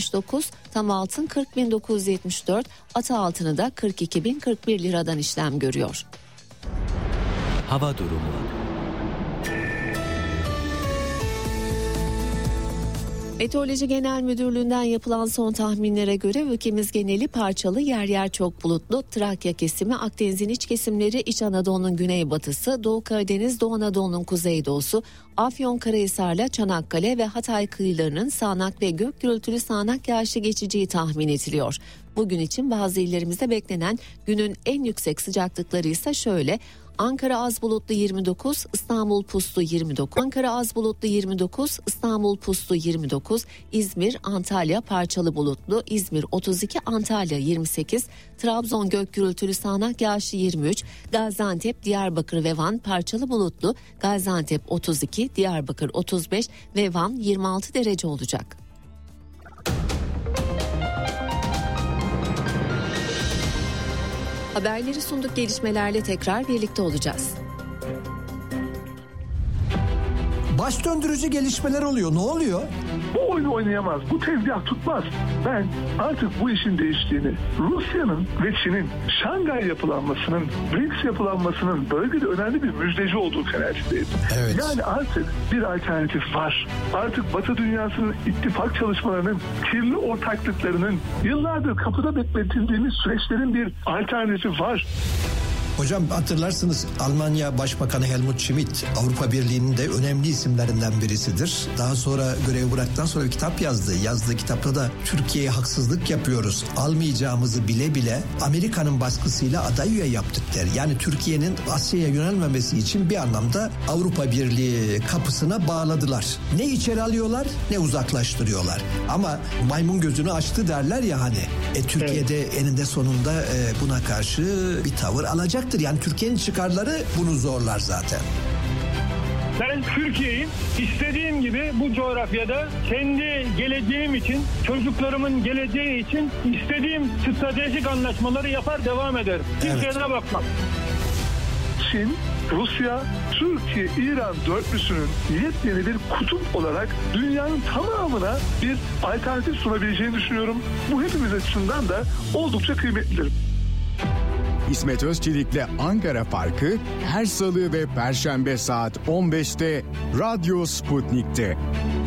%79, tam altın 40.974, ata altını da 42.041 liradan işlem görüyor. Hava durumu. Meteoroloji Genel Müdürlüğü'nden yapılan son tahminlere göre ülkemiz geneli parçalı, yer yer çok bulutlu. Trakya kesimi, Akdeniz'in iç kesimleri, İç Anadolu'nun güneybatısı, Doğu Karadeniz, Doğu Anadolu'nun kuzeydoğusu, Afyonkarahisar'la Çanakkale ve Hatay kıyılarının sağanak ve gök gürültülü sağanak yağışı geçeceği tahmin ediliyor. Bugün için bazı illerimizde beklenen günün en yüksek sıcaklıkları ise şöyle: Ankara az bulutlu 29, İstanbul puslu 29, Ankara az bulutlu 29, İstanbul puslu 29, İzmir, Antalya parçalı bulutlu, İzmir 32, Antalya 28, Trabzon gök gürültülü sağanak yağışı 23, Gaziantep, Diyarbakır ve Van parçalı bulutlu, Gaziantep 32, Diyarbakır 35 ve Van 26 derece olacak. Haberleri sunduk, gelişmelerle tekrar birlikte olacağız. Baş döndürücü gelişmeler oluyor. Ne oluyor? Bu oyunu oynayamaz. Bu tezgah tutmaz. Ben artık bu işin değiştiğini, Rusya'nın ve Çin'in Şangay yapılanmasının, BRICS yapılanmasının bölgede önemli bir müjdeci olduğu kanaatindeyim. Evet. Yani artık bir alternatif var. Artık Batı dünyasının ittifak çalışmalarının, kirli ortaklıklarının, yıllardır kapıda bekletildiğimiz süreçlerin bir alternatifi var. Hocam hatırlarsınız, Almanya Başbakanı Helmut Schmidt Avrupa Birliği'nin de önemli isimlerinden birisidir. Daha sonra görev bıraktıktan sonra bir kitap yazdı. Yazdığı kitapta da Türkiye'ye haksızlık yapıyoruz, almayacağımızı bile bile Amerika'nın baskısıyla aday üye yaptık der. Yani Türkiye'nin Asya'ya yönelmemesi için bir anlamda Avrupa Birliği kapısına bağladılar. Ne içeri alıyorlar ne uzaklaştırıyorlar. Ama maymun gözünü açtı derler ya hani. Türkiye'de eninde sonunda buna karşı bir tavır alacak. Yani Türkiye'nin çıkarları bunu zorlar zaten. Ben Türkiye'yi istediğim gibi bu coğrafyada kendi geleceğim için, çocuklarımın geleceği için istediğim stratejik anlaşmaları yapar devam ederim. Kimseye bakmam. Çin, Rusya, Türkiye, İran dörtlüsünün yepyeni bir kutup olarak dünyanın tamamına bir alternatif sunabileceğini düşünüyorum. Bu hepimiz açısından da oldukça kıymetlidir. İsmet Özçelik'le Ankara Farkı her salı ve perşembe saat 15'te Radyo Sputnik'te.